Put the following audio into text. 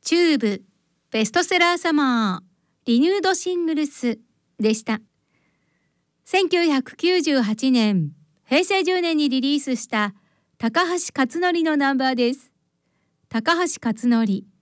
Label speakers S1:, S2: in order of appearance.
S1: チューブベストセラーサマーリニュードシングルスでした。1998年平成10年にリリースした高橋克典のナンバーです。高橋克典